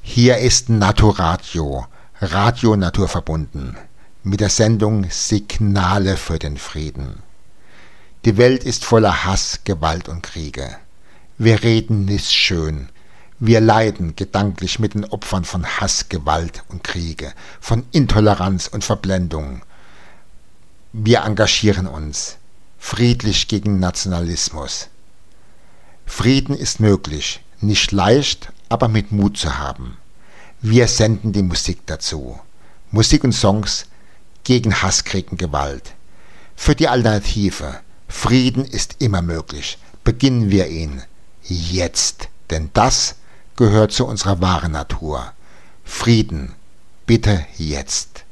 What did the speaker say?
Hier ist Naturadio, Radio naturverbunden, mit der Sendung Signale für den Frieden. Die Welt ist voller Hass, Gewalt und Kriege. Wir reden nicht schön. Wir leiden gedanklich mit den Opfern von Hass, Gewalt und Kriege, von Intoleranz und Verblendung. Wir engagieren uns friedlich gegen Nationalismus. Frieden ist möglich, nicht leicht, aber mit Mut zu haben. Wir senden die Musik dazu. Musik und Songs gegen Hass, Krieg und Gewalt. Für die Alternative. Frieden ist immer möglich. Beginnen wir ihn jetzt, denn das gehört zu unserer wahren Natur. Frieden, bitte jetzt.